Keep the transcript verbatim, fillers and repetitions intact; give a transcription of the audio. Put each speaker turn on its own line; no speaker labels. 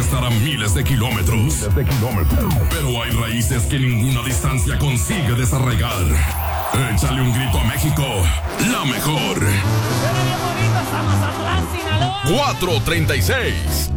estar a miles de kilómetros. Miles de kilómetros. Pero hay raíces que ninguna distancia consigue desarraigar. Échale un grito a México, la mejor.
cuatro treinta y seis.